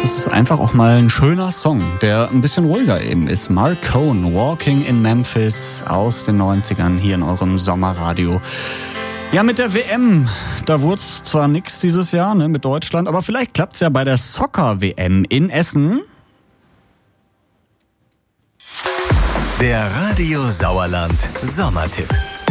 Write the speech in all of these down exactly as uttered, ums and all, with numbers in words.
das ist einfach auch mal ein schöner Song, der ein bisschen ruhiger eben ist. Mark Cohn, Walking in Memphis aus den neunzigern hier in eurem Sommerradio. Ja, mit der W M, da wurde es zwar nichts dieses Jahr, ne, mit Deutschland, aber vielleicht klappt es ja bei der Soccer-W M in Essen. Der Radio Sauerland Sommertipp.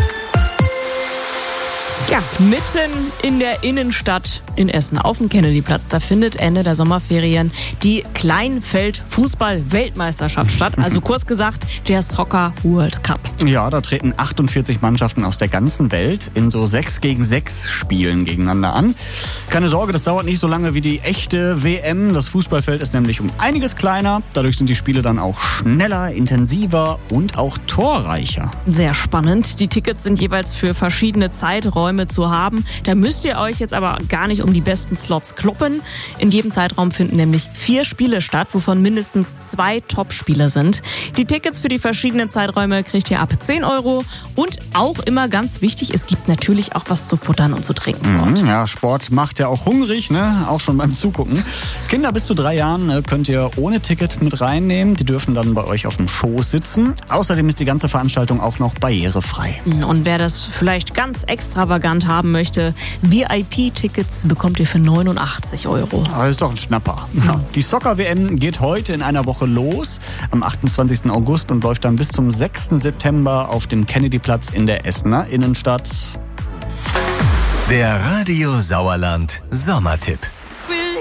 Ja, mitten in der Innenstadt in Essen auf dem Kennedyplatz, da findet Ende der Sommerferien die Kleinfeld-Fußball-Weltmeisterschaft statt. Also kurz gesagt, der Soccer World Cup. Ja, da treten achtundvierzig Mannschaften aus der ganzen Welt in so sechs gegen sechs Spielen gegeneinander an. Keine Sorge, das dauert nicht so lange wie die echte W M. Das Fußballfeld ist nämlich um einiges kleiner. Dadurch sind die Spiele dann auch schneller, intensiver und auch torreicher. Sehr spannend. Die Tickets sind jeweils für verschiedene Zeiträume zu haben. Da müsst ihr euch jetzt aber gar nicht um die besten Slots kloppen. In jedem Zeitraum finden nämlich vier Spiele statt, wovon mindestens zwei Top-Spiele sind. Die Tickets für die verschiedenen Zeiträume kriegt ihr ab zehn Euro. Und auch immer ganz wichtig, es gibt natürlich auch was zu futtern und zu trinken. Mhm, ja, Sport macht ja auch hungrig, ne? Auch schon beim Zugucken. Kinder bis zu drei Jahren äh, könnt ihr ohne Ticket mit reinnehmen. Die dürfen dann bei euch auf dem Schoß sitzen. Außerdem ist die ganze Veranstaltung auch noch barrierefrei. Und wer das vielleicht ganz extravagant haben möchte, V I P-Tickets bekommt ihr für neunundachtzig Euro. Das ist doch ein Schnapper. Ja. Die Soccer-W M geht heute in einer Woche los, am achtundzwanzigsten August und läuft dann bis zum sechsten September auf dem Kennedyplatz in der Essener Innenstadt. Der Radio Sauerland Sommertipp.